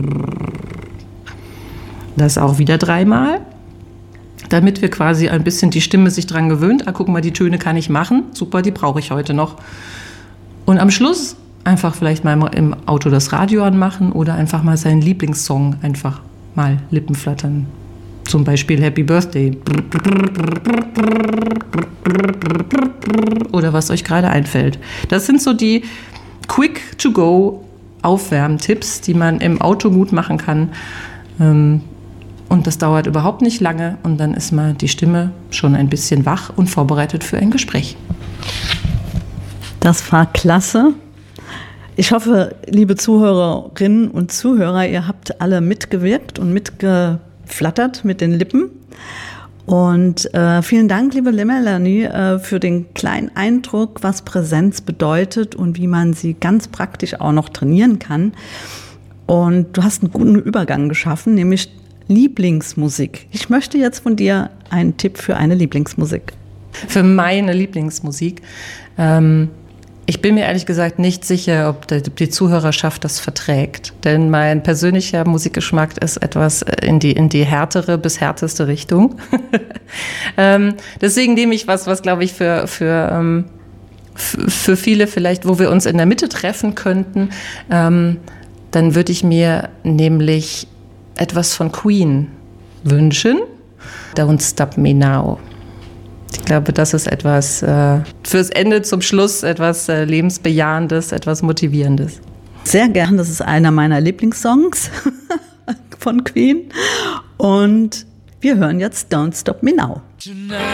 Das auch wieder 3-mal, damit wir quasi ein bisschen die Stimme sich dran gewöhnt. Ah, guck mal, die Töne kann ich machen. Super, die brauche ich heute noch. Und am Schluss einfach vielleicht mal im Auto das Radio anmachen oder einfach mal seinen Lieblingssong einfach mal Lippen flattern. Zum Beispiel Happy Birthday. Oder was euch gerade einfällt. Das sind so die Quick-to-go Aufwärmtipps, die man im Auto gut machen kann. Und das dauert überhaupt nicht lange und dann ist mal die Stimme schon ein bisschen wach und vorbereitet für ein Gespräch. Das war klasse. Ich hoffe, liebe Zuhörerinnen und Zuhörer, ihr habt alle mitgewirkt und mitgeflattert mit den Lippen. Und vielen Dank, liebe Melanie, für den kleinen Eindruck, was Präsenz bedeutet und wie man sie ganz praktisch auch noch trainieren kann. Und du hast einen guten Übergang geschaffen, nämlich Lieblingsmusik. Ich möchte jetzt von dir einen Tipp für eine Lieblingsmusik. Für meine Lieblingsmusik. Ich bin mir ehrlich gesagt nicht sicher, ob die Zuhörerschaft das verträgt. Denn mein persönlicher Musikgeschmack ist etwas in die härtere bis härteste Richtung. Deswegen nehme ich was glaube ich, für viele vielleicht, wo wir uns in der Mitte treffen könnten. Dann würde ich mir nämlich etwas von Queen wünschen. Don't Stop Me Now. Ich glaube, das ist etwas fürs Ende zum Schluss, etwas Lebensbejahendes, etwas Motivierendes. Sehr gern, das ist einer meiner Lieblingssongs von Queen. Und wir hören jetzt Don't Stop Me Now.